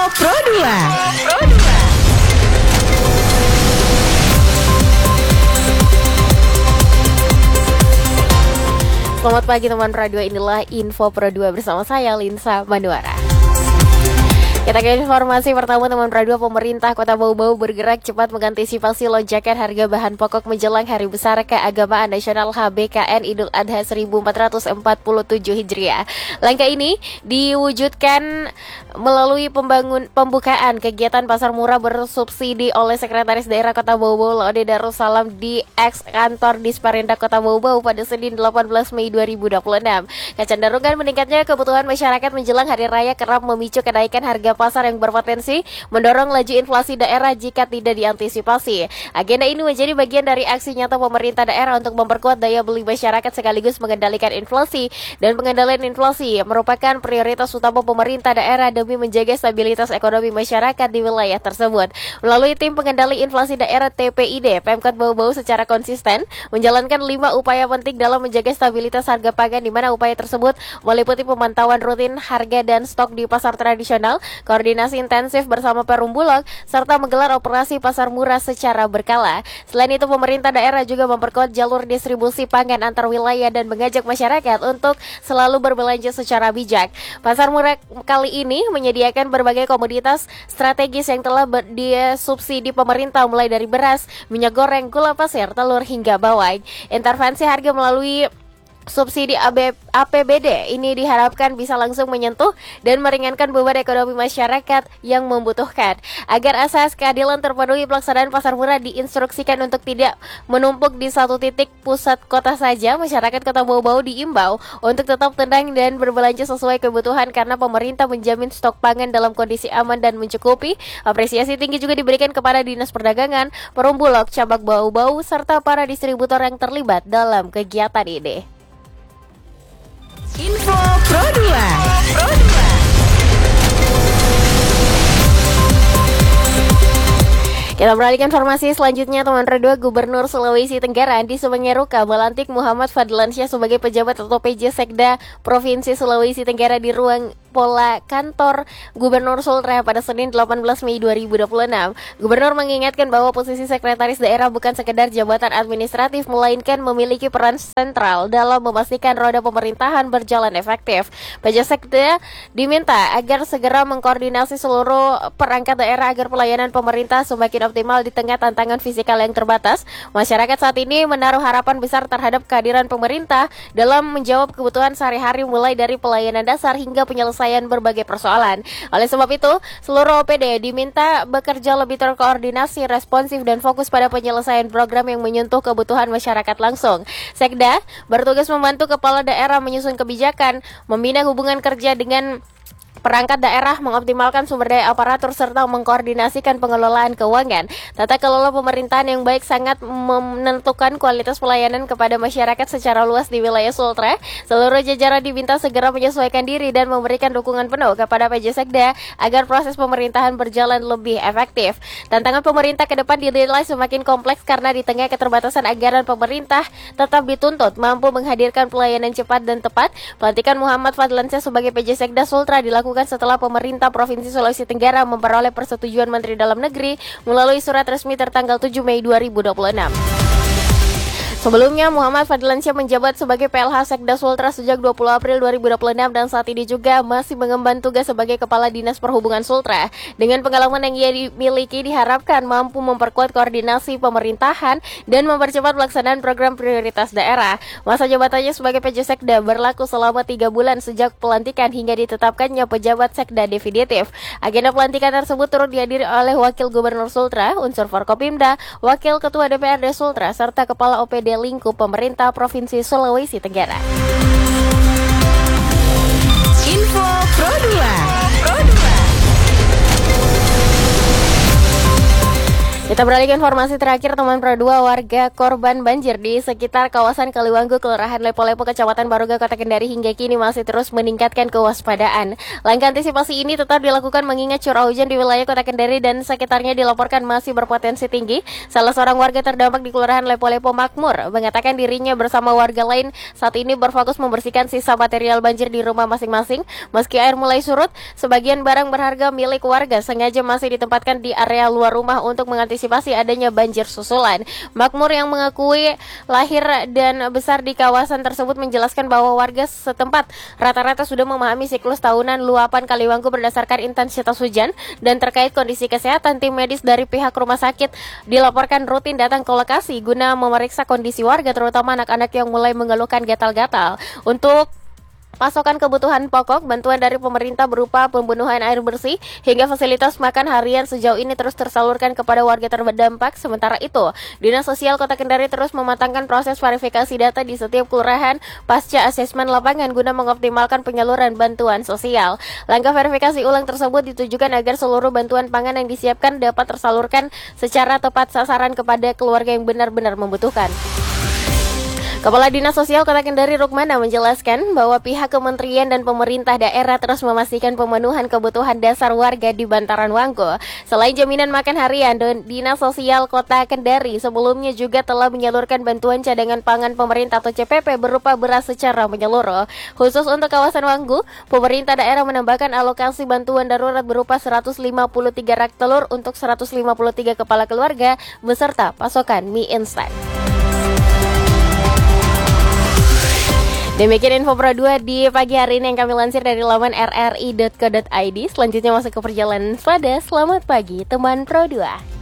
Pro 2. Selamat pagi teman Radio, inilah Info Pro 2 bersama saya Linsa Manuara. Kita ke informasi pertama teman Radio. Pemerintah Kota Bau-Bau bergerak cepat mengantisipasi lonjakan harga bahan pokok menjelang Hari Besar Keagamaan Nasional HBKN Idul Adha 1447 Hijriah. Langkah ini diwujudkan melalui pembukaan kegiatan pasar murah bersubsidi oleh Sekretaris Daerah Kota Bau-Bau Laude Darussalam di ex kantor Disperindak Kota Bau-Bau pada Senin 18 Mei 2026. Kecenderungan meningkatnya kebutuhan masyarakat menjelang Hari Raya kerap memicu kenaikan harga pasar yang berpotensi mendorong laju inflasi daerah jika tidak diantisipasi. Agenda ini menjadi bagian dari aksi nyata pemerintah daerah untuk memperkuat daya beli masyarakat sekaligus mengendalikan inflasi, dan pengendalian inflasi merupakan prioritas utama pemerintah daerah demi menjaga stabilitas ekonomi masyarakat di wilayah tersebut. Melalui tim pengendali inflasi daerah TPID, Pemkot Bau-Bau secara konsisten menjalankan 5 upaya penting dalam menjaga stabilitas harga pangan, di mana upaya tersebut meliputi pemantauan rutin harga dan stok di pasar tradisional, koordinasi intensif bersama Perum Bulog, serta menggelar operasi pasar murah secara berkala. Selain itu, pemerintah daerah juga memperkuat jalur distribusi pangan antar wilayah dan mengajak masyarakat untuk selalu berbelanja secara bijak. Pasar murah kali ini menyediakan berbagai komoditas strategis yang telah disubsidi pemerintah, mulai dari beras, minyak goreng, gula pasir, telur, hingga bawang. Intervensi harga melalui subsidi APBD ini diharapkan bisa langsung menyentuh dan meringankan beban ekonomi masyarakat yang membutuhkan. Agar asas keadilan terpenuhi, pelaksanaan pasar murah diinstruksikan untuk tidak menumpuk di satu titik pusat kota saja. Masyarakat Kota Bau-Bau diimbau untuk tetap tenang dan berbelanja sesuai kebutuhan karena pemerintah menjamin stok pangan dalam kondisi aman dan mencukupi. Apresiasi tinggi juga diberikan kepada Dinas Perdagangan, Perum Bulog, Cabang Bau-Bau, serta para distributor yang terlibat dalam kegiatan ini. Info Pro 2. Kita beralih ke informasi selanjutnya teman Radio. Gubernur Sulawesi Tenggara Andi Sumengeruka melantik Muhammad Fadlansyah sebagai pejabat atau PJ Sekda Provinsi Sulawesi Tenggara di ruang Pola Kantor Gubernur Sultra pada Senin 18 Mei 2026. Gubernur mengingatkan bahwa posisi sekretaris daerah bukan sekedar jabatan administratif, melainkan memiliki peran sentral dalam memastikan roda pemerintahan berjalan efektif. PJ Sekda diminta agar segera mengkoordinasi seluruh perangkat daerah agar pelayanan pemerintah semakin optimal di tengah tantangan fisikal yang terbatas. Masyarakat saat ini menaruh harapan besar terhadap kehadiran pemerintah dalam menjawab kebutuhan sehari-hari, mulai dari pelayanan dasar hingga penyelesaian berbagai persoalan. Oleh sebab itu, seluruh OPD diminta bekerja lebih terkoordinasi, responsif, dan fokus pada penyelesaian program yang menyentuh kebutuhan masyarakat langsung. Sekda bertugas membantu kepala daerah menyusun kebijakan, membina hubungan kerja dengan perangkat daerah, mengoptimalkan sumber daya aparatur, serta mengkoordinasikan pengelolaan keuangan. Tata kelola pemerintahan yang baik sangat menentukan kualitas pelayanan kepada masyarakat secara luas di wilayah Sultra. Seluruh jajaran diminta segera menyesuaikan diri dan memberikan dukungan penuh kepada PJ Sekda agar proses pemerintahan berjalan lebih efektif. Tantangan pemerintah ke depan dinilai semakin kompleks karena di tengah keterbatasan anggaran, pemerintah tetap dituntut mampu menghadirkan pelayanan cepat dan tepat. Pelantikan Muhammad Fadlansyah sebagai PJ Sekda Sultra dilakukan setelah pemerintah Provinsi Sulawesi Tenggara memperoleh persetujuan Menteri Dalam Negeri melalui surat resmi tertanggal 7 Mei 2026. Sebelumnya, Muhammad Fadlansyah menjabat sebagai PLH Sekda Sultra sejak 20 April 2026 dan saat ini juga masih mengemban tugas sebagai Kepala Dinas Perhubungan Sultra. Dengan pengalaman yang ia miliki, diharapkan mampu memperkuat koordinasi pemerintahan dan mempercepat pelaksanaan program prioritas daerah. Masa jabatannya sebagai PJ Sekda berlaku selama 3 bulan sejak pelantikan hingga ditetapkannya pejabat Sekda definitif. Agenda pelantikan tersebut turut dihadiri oleh Wakil Gubernur Sultra, unsur Forkopimda, Wakil Ketua DPRD Sultra, serta Kepala OPD lingkup pemerintah Provinsi Sulawesi Tenggara. Info Pro 2. Kita Kita beralih ke informasi terakhir teman Pro 2. Warga korban banjir di sekitar kawasan Kaliwanggu, Kelurahan Lepo-Lepo, Kecamatan Baroga, Kota Kendari hingga kini masih terus meningkatkan kewaspadaan. Langkah antisipasi ini tetap dilakukan mengingat curah hujan di wilayah Kota Kendari dan sekitarnya dilaporkan masih berpotensi tinggi. Salah seorang warga terdampak di Kelurahan Lepo-Lepo Makmur mengatakan dirinya bersama warga lain saat ini berfokus membersihkan sisa material banjir di rumah masing-masing. Meski air mulai surut, sebagian barang berharga milik warga sengaja masih ditempatkan di area luar rumah untuk mengantisipasi adanya banjir susulan. Makmur yang mengakui lahir dan besar di kawasan tersebut menjelaskan bahwa warga setempat rata-rata sudah memahami siklus tahunan luapan Kaliwanggu berdasarkan intensitas hujan, dan terkait kondisi kesehatan, tim medis dari pihak rumah sakit dilaporkan rutin datang ke lokasi guna memeriksa kondisi warga, terutama anak-anak yang mulai mengeluhkan gatal-gatal. Untuk pasokan kebutuhan pokok, bantuan dari pemerintah berupa pembunuhan air bersih hingga fasilitas makan harian sejauh ini terus tersalurkan kepada warga terdampak. Sementara itu, Dinas Sosial Kota Kendari terus mematangkan proses verifikasi data di setiap kelurahan pasca asesmen lapangan guna mengoptimalkan penyaluran bantuan sosial. Langkah verifikasi ulang tersebut ditujukan agar seluruh bantuan pangan yang disiapkan dapat tersalurkan secara tepat sasaran kepada keluarga yang benar-benar membutuhkan. Kepala Dinas Sosial Kota Kendari Rukmana menjelaskan bahwa pihak kementerian dan pemerintah daerah terus memastikan pemenuhan kebutuhan dasar warga di bantaran Wanggo. Selain jaminan makan harian, Dinas Sosial Kota Kendari sebelumnya juga telah menyalurkan bantuan cadangan pangan pemerintah atau CPP berupa beras secara menyeluruh. Khusus untuk kawasan Wanggo, pemerintah daerah menambahkan alokasi bantuan darurat berupa 153 rak telur untuk 153 kepala keluarga beserta pasokan mie instan. Demikian info Pro 2 di pagi hari ini yang kami lansir dari laman rri.co.id. Selanjutnya masuk ke perjalanan pada Selamat Pagi Teman Pro 2.